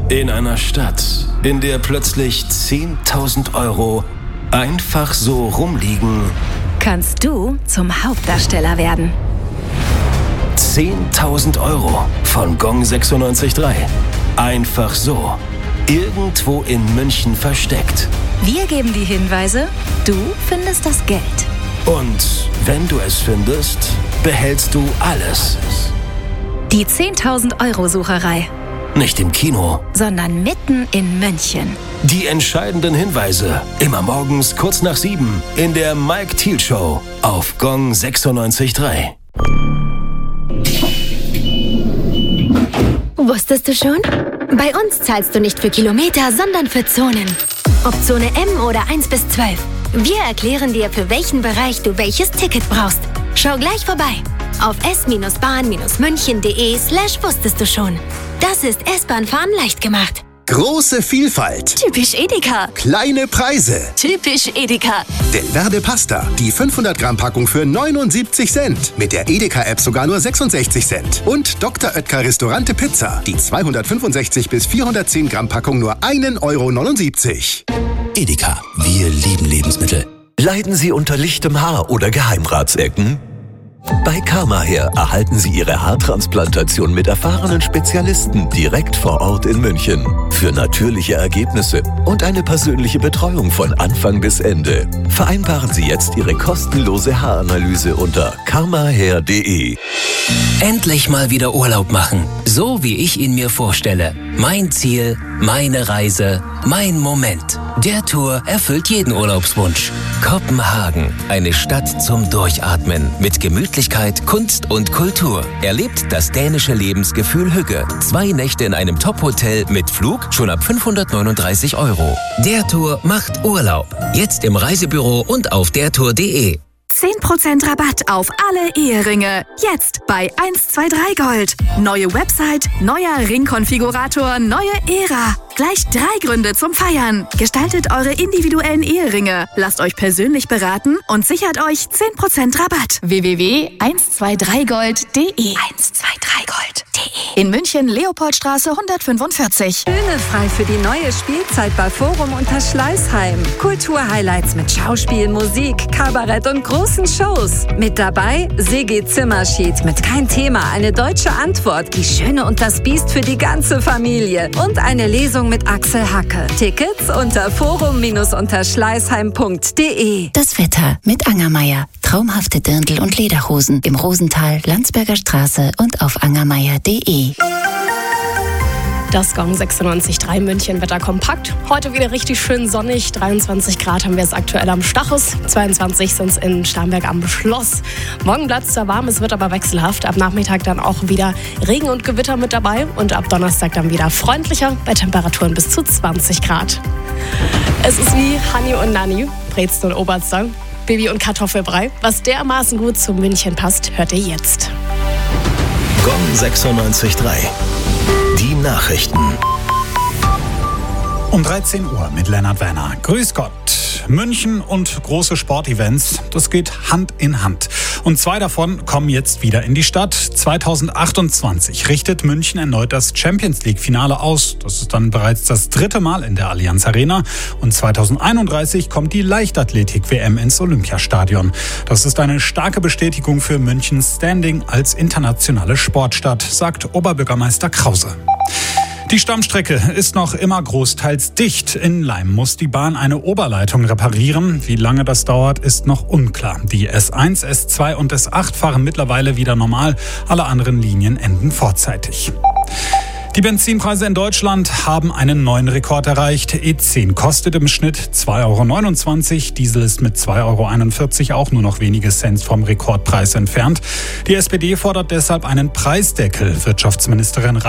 In einer Stadt, in der plötzlich 10.000 € einfach so rumliegen, kannst du zum Hauptdarsteller werden. 10.000 € von Gong 96.3. Einfach so. Irgendwo in München versteckt. Wir geben die Hinweise, du findest das Geld. Und wenn du es findest, behältst du alles. Die 10.000 € Sucherei. Nicht im Kino, sondern mitten in München. Die entscheidenden Hinweise. Immer morgens kurz nach 7 in der Mike Thiel Show auf Gong 96.3. Wusstest du schon? Bei uns zahlst du nicht für Kilometer, sondern für Zonen. Ob Zone M oder 1 bis 12. Wir erklären dir, für welchen Bereich du welches Ticket brauchst. Schau gleich vorbei auf s-bahn-münchen.de/wusstest du schon. Das ist S-Bahn-Fahren leicht gemacht. Große Vielfalt. Typisch Edeka. Kleine Preise. Typisch Edeka. Delverde Pasta, die 500 Gramm Packung für 79 Cent. Mit der Edeka-App sogar nur 66 Cent. Und Dr. Oetker Restaurante Pizza, die 265 bis 410 Gramm Packung nur 1,79 €. Edeka, wir lieben Lebensmittel. Leiden Sie unter lichtem Haar oder Geheimratsecken? Bei Karmahair erhalten Sie Ihre Haartransplantation mit erfahrenen Spezialisten direkt vor Ort in München. Für natürliche Ergebnisse und eine persönliche Betreuung von Anfang bis Ende. Vereinbaren Sie jetzt Ihre kostenlose Haaranalyse unter karmahair.de. Endlich mal wieder Urlaub machen, so wie ich ihn mir vorstelle. Mein Ziel, meine Reise, mein Moment. Der Tour erfüllt jeden Urlaubswunsch. Kopenhagen, eine Stadt zum Durchatmen mit Gemütlichkeit, Kunst und Kultur. Erlebt das dänische Lebensgefühl Hügge. 2 Nächte in einem Top-Hotel mit Flug schon ab 539 €. Der Tour macht Urlaub. Jetzt im Reisebüro und auf dertour.de. 10% Rabatt auf alle Eheringe. Jetzt bei 123 Gold. Neue Website, neuer Ringkonfigurator, neue Ära. Gleich 3 Gründe zum Feiern. Gestaltet eure individuellen Eheringe. Lasst euch persönlich beraten und sichert euch 10% Rabatt. www.123gold.de 123gold.de In München, Leopoldstraße 145. Bühne frei für die neue Spielzeit bei Forum Unterschleißheim. Kulturhighlights mit Schauspiel, Musik, Kabarett und großen Shows. Mit dabei Sigi Zimmerschied mit Kein Thema, eine deutsche Antwort, Die Schöne und das Biest für die ganze Familie und eine Lesung mit Axel Hacke. Tickets unter forum-unterschleißheim.de. Das Wetter mit Angermeier. Traumhafte Dirndl- und Lederhosen im Rosental, Landsberger Straße und auf angermeier.de. Das Gong 96.3 München Wetter kompakt. Heute wieder richtig schön sonnig. 23 Grad haben wir es aktuell am Stachus. 22 sind es in Starnberg am Schloss. Morgen bleibt es da warm, es wird aber wechselhaft. Ab Nachmittag dann auch wieder Regen und Gewitter mit dabei. Und ab Donnerstag dann wieder freundlicher bei Temperaturen bis zu 20 Grad. Es ist wie Hani und Nani, Brezen und Oberster, Baby und Kartoffelbrei. Was dermaßen gut zu München passt, hört ihr jetzt. Gong 96.3. Die Nachrichten. Um 13 Uhr mit Lennart Werner. Grüß Gott. München und große Sportevents, das geht Hand in Hand. Und 2 davon kommen jetzt wieder in die Stadt. 2028 richtet München erneut das Champions-League-Finale aus. Das ist dann bereits das 3. Mal in der Allianz Arena. Und 2031 kommt die Leichtathletik-WM ins Olympiastadion. Das ist eine starke Bestätigung für Münchens Standing als internationale Sportstadt, sagt Oberbürgermeister Krause. Die Stammstrecke ist noch immer großteils dicht. In Laim muss die Bahn eine Oberleitung reparieren. Wie lange das dauert, ist noch unklar. Die S1, S2 und S8 fahren mittlerweile wieder normal. Alle anderen Linien enden vorzeitig. Die Benzinpreise in Deutschland haben einen neuen Rekord erreicht. E10 kostet im Schnitt 2,29 €. Diesel ist mit 2,41 € auch nur noch wenige Cent vom Rekordpreis entfernt. Die SPD fordert deshalb einen Preisdeckel. Wirtschaftsministerin